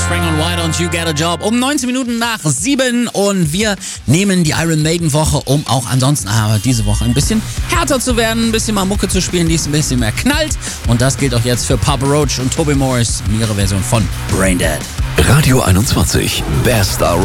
Offspring und Why Don't You Get a Job? Um 19 Minuten nach 7 und wir nehmen die Iron Maiden Woche, um auch ansonsten diese Woche ein bisschen härter zu werden, ein bisschen mal Mucke zu spielen, die es ein bisschen mehr knallt. Und das gilt auch jetzt für Papa Roach und Toby Morris, ihre Version von Brain Dead. Radio 21, Best